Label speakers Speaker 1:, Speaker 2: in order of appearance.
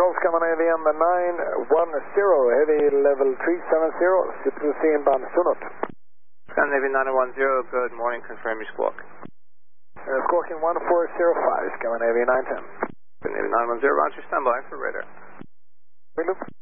Speaker 1: Scandinavian 910, heavy level 370, Super C inbound Sunot.
Speaker 2: Scandinavian 910, good morning, confirm your squawk.
Speaker 1: Squawking 1405, Scandinavian 910.
Speaker 2: Scandinavian 910, roger, standby for radar.
Speaker 1: Reloop.